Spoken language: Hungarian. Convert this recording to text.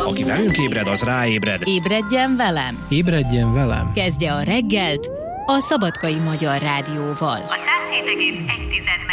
Aki velünk ébred, az ráébred. Ébredjen velem! Ébredjen velem! Kezdje a reggelt a Szabadkai Magyar Rádióval. A 107,1